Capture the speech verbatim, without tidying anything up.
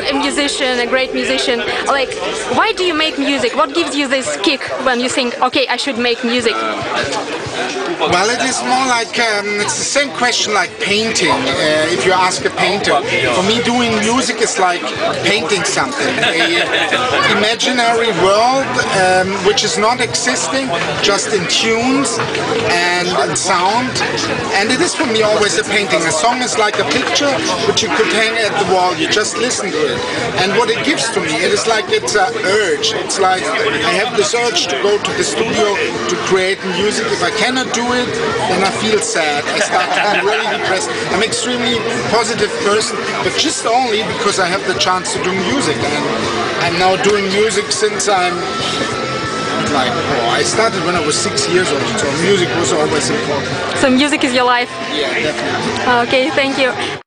a musician, a great musician. Like, why do you make music? What gives you this kick when you think, okay, I should make music? Well, it is more like, um, it's the same question like painting, uh, if you ask a painter. For me, doing music is like painting something, an imaginary world um, which is not existing, just in tunes and in sound. And it is for me always a painting. A song is like a picture which you could hang at the wall, you just listen to it. And what it gives to me, it is like it's an urge. It's like I have this urge to go to the studio to create music. If I cannot do it, then I feel sad. I start to be really depressed. I'm an extremely positive person, but just only because I have the chance to do music. And I'm now doing music since I'm like, oh, I started when I was six years old, so music was always important. So music is your life? Yeah, definitely. Okay, thank you.